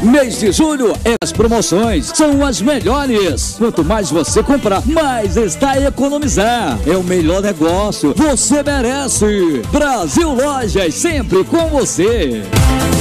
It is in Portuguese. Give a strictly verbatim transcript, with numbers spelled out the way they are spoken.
Mês de julho, as promoções são as melhores. Quanto mais você comprar, mais está a economizar. É o melhor negócio. Você merece. Brasil Lojas, sempre com você.